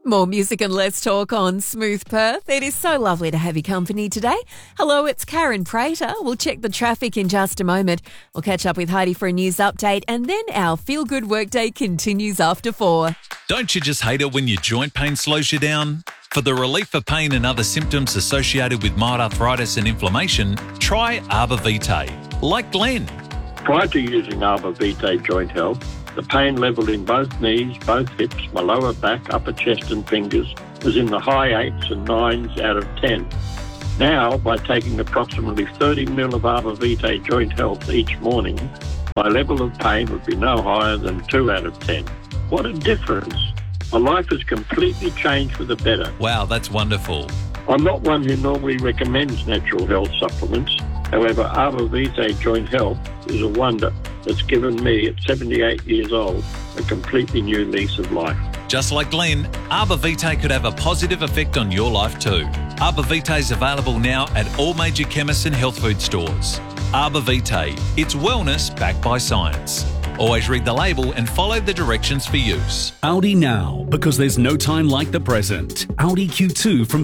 More music and less talk on Smooth Perth. It is so lovely to have your company today. Hello, it's Karen Prater. We'll check the traffic in just a moment. We'll catch up with Heidi for a news update, and then our Feel Good Workday continues after 4. Don't you just hate it when your joint pain slows you down? For the relief of pain and other symptoms associated with mild arthritis and inflammation, try Arbor Vitae. Like Glenn. Prior to using Arbor Vitae Joint Health, the pain level in both knees, both hips, my lower back, upper chest and fingers was in the high 8s and 9s out of 10. Now, by taking approximately 30 ml of Arbor Vitae Joint Health each morning, my level of pain would be no higher than 2 out of 10. What a difference. My life has completely changed for the better. Wow, that's wonderful. I'm not one who normally recommends natural health supplements. However, Arbor Vitae Joint Health is a wonder that's given me, at 78 years old, a completely new lease of life. Just like Glenn, Arbor Vitae could have a positive effect on your life too. Arbor Vitae is available now at all major chemists and health food stores. Arbor Vitae, it's wellness backed by science. Always read the label and follow the directions for use. Audi now, because there's no time like the present. Audi Q2 from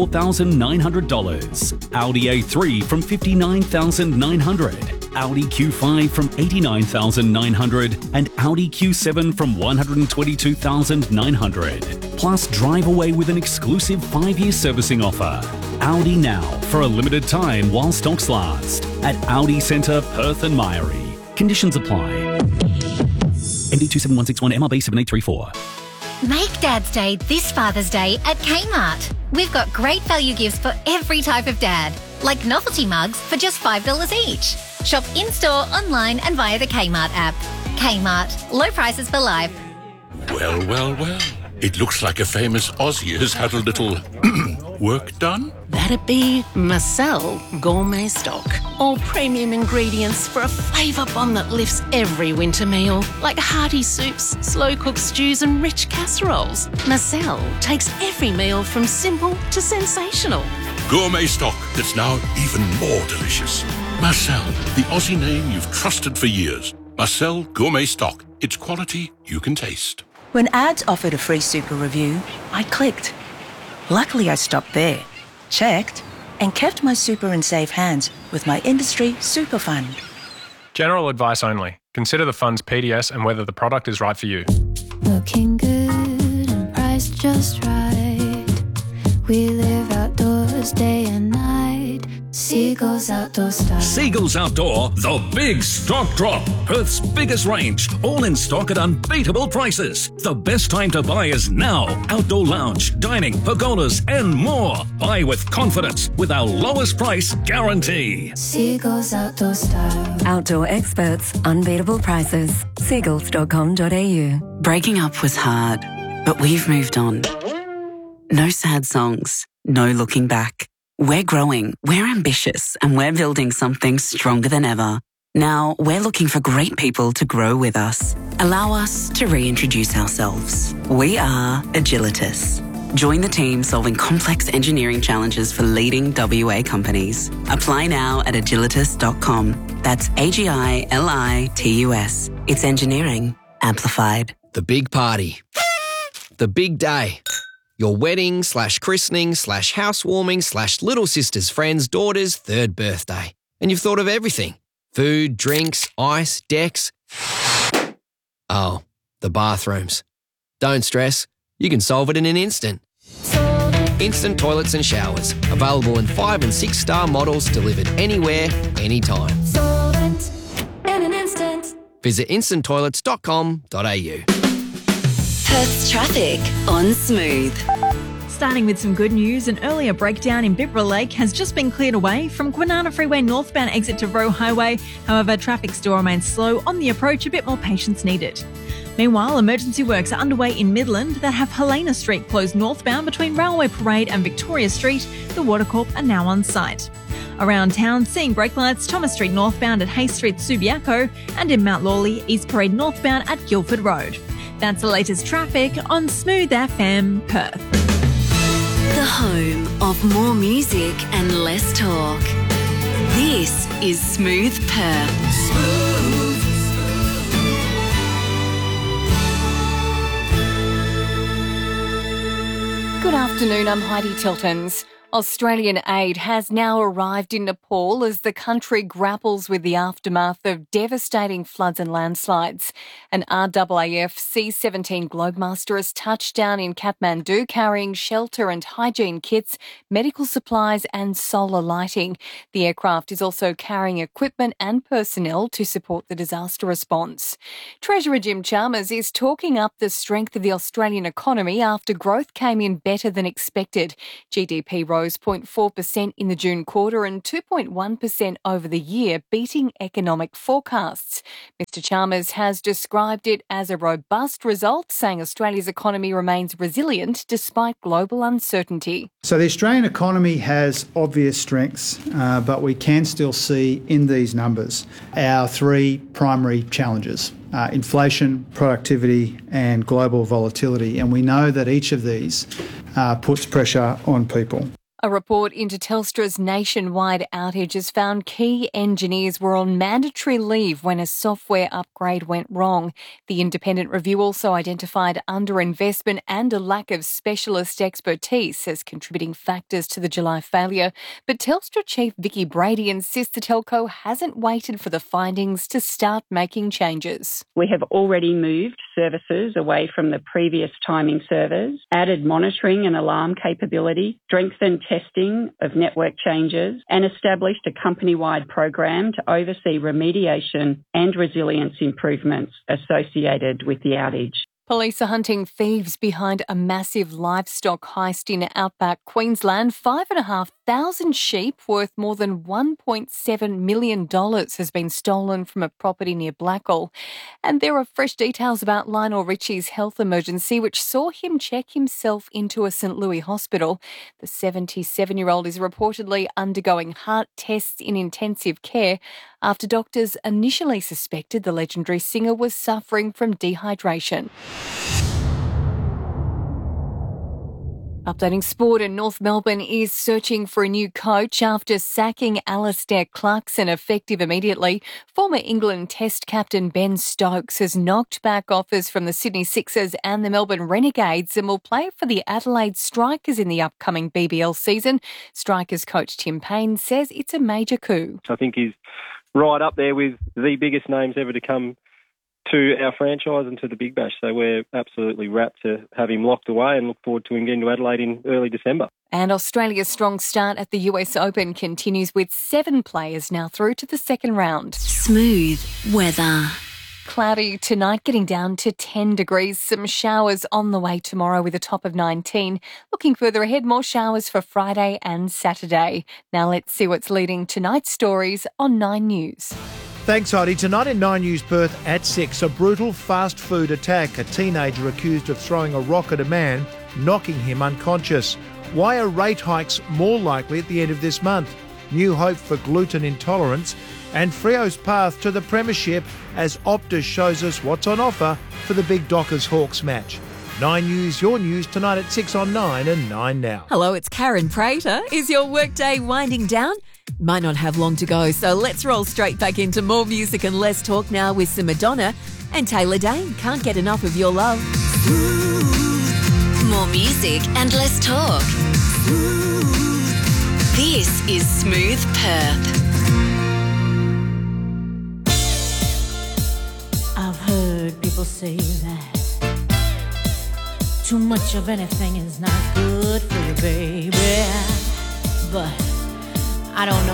$54,900. Audi A3 from $59,900. Audi Q5 from $89,900. And Audi Q7 from $122,900. Plus, drive away with an exclusive 5-year servicing offer. Audi now, for a limited time while stocks last. At Audi Centre, Perth and Myrie. Conditions apply. MD 27161 MRB 7834. Make Dad's Day this Father's Day at Kmart. We've got great value gifts for every type of dad, like novelty mugs for just $5 each. Shop in-store, online and via the Kmart app. Kmart. Low prices for life. Well, well, well. It looks like a famous Aussie has had a little work done. That'd be Marcel Gourmet Stock. All premium ingredients for a flavour bomb that lifts every winter meal, like hearty soups, slow-cooked stews and rich casseroles. Marcel takes every meal from simple to sensational. Gourmet stock that's now even more delicious. Marcel, the Aussie name you've trusted for years. Marcel Gourmet Stock. It's quality you can taste. When ads offered a free super review, I clicked. Luckily, I stopped there, checked, and kept my super in safe hands with my industry super fund. General advice only. Consider the fund's PDS and whether the product is right for you. Looking good and priced just right. We live outdoors day and night. Seagulls Outdoor Style. Seagulls Outdoor, the big stock drop. Perth's biggest range, all in stock at unbeatable prices. The best time to buy is now. Outdoor lounge, dining, pergolas and more. Buy with confidence with our lowest price guarantee. Seagulls Outdoor Style. Outdoor experts, unbeatable prices. Seagulls.com.au. Breaking up was hard, but we've moved on. No sad songs, no looking back. We're growing, we're ambitious, and we're building something stronger than ever. Now, we're looking for great people to grow with us. Allow us to reintroduce ourselves. We are Agilitas. Join the team solving complex engineering challenges for leading WA companies. Apply now at agilitas.com. That's AGILITUS. It's engineering amplified. The big party. The big day. Your wedding / christening / housewarming / little sister's friend's daughter's 3rd birthday. And you've thought of everything. Food, drinks, ice, decks. Oh, the bathrooms. Don't stress. You can solve it in an instant. Instant toilets and showers. Available in 5- and 6-star models delivered anywhere, anytime. Solvent in an instant. Visit instanttoilets.com.au. Perth's traffic on Smooth. Starting with some good news, an earlier breakdown in Bibra Lake has just been cleared away from Kwinana Freeway northbound exit to Roe Highway. However, traffic still remains slow on the approach, a bit more patience needed. Meanwhile, emergency works are underway in Midland that have Helena Street closed northbound between Railway Parade and Victoria Street. The Watercorp are now on site. Around town, seeing brake lights, Thomas Street northbound at Hayes Street, Subiaco, and in Mount Lawley, East Parade northbound at Guildford Road. That's the latest traffic on Smooth FM Perth. The home of more music and less talk. This is Smooth Perth. Smooth. Good afternoon, I'm Heidi Tiltons. Australian aid has now arrived in Nepal as the country grapples with the aftermath of devastating floods and landslides. An RAAF C-17 Globemaster has touched down in Kathmandu carrying shelter and hygiene kits, medical supplies and solar lighting. The aircraft is also carrying equipment and personnel to support the disaster response. Treasurer Jim Chalmers is talking up the strength of the Australian economy after growth came in better than expected. GDP rose 0.4% in the June quarter and 2.1% over the year, beating economic forecasts. Mr Chalmers has described it as a robust result, saying Australia's economy remains resilient despite global uncertainty. So the Australian economy has obvious strengths, but we can still see in these numbers our three primary challenges: inflation, productivity and global volatility. And we know that each of these puts pressure on people. A report into Telstra's nationwide outage has found key engineers were on mandatory leave when a software upgrade went wrong. The independent review also identified underinvestment and a lack of specialist expertise as contributing factors to the July failure. But Telstra chief Vicky Brady insists the telco hasn't waited for the findings to start making changes. We have already moved services away from the previous timing servers, added monitoring and alarm capability, strengthened testing of network changes and established a company-wide program to oversee remediation and resilience improvements associated with the outage. Police are hunting thieves behind a massive livestock heist in outback Queensland. 5,500 sheep worth more than $1.7 million has been stolen from a property near Blackall. And there are fresh details about Lionel Richie's health emergency, which saw him check himself into a St Louis hospital. The 77-year-old is reportedly undergoing heart tests in intensive care after doctors initially suspected the legendary singer was suffering from dehydration. Updating sport, and North Melbourne is searching for a new coach after sacking Alistair Clarkson effective immediately. Former England Test captain Ben Stokes has knocked back offers from the Sydney Sixers and the Melbourne Renegades and will play for the Adelaide Strikers in the upcoming BBL season. Strikers coach Tim Payne says it's a major coup. I think he's right up there with the biggest names ever to come to our franchise and to the Big Bash. So we're absolutely rapt to have him locked away and look forward to him getting to Adelaide in early December. And Australia's strong start at the US Open continues with 7 players now through to the second round. Smooth weather. Cloudy tonight, getting down to 10 degrees. Some showers on the way tomorrow with a top of 19. Looking further ahead, more showers for Friday and Saturday. Now let's see what's leading tonight's stories on 9 News. Thanks, Heidi. Tonight in 9 News Perth at 6, a brutal fast food attack. A teenager accused of throwing a rock at a man, knocking him unconscious. Why are rate hikes more likely at the end of this month? New hope for gluten intolerance. And Freo's path to the premiership as Optus shows us what's on offer for the big Dockers-Hawks match. 9 News, your news tonight at 6 on 9 and 9 now. Hello, it's Karen Prater. Is your workday winding down? Might not have long to go, so let's roll straight back into more music and less talk now with some Madonna and Taylor Dayne. Can't get enough of your love. More music and less talk. This is Smooth Perth. I've heard people say that too much of anything is not good for you, baby. But I don't know.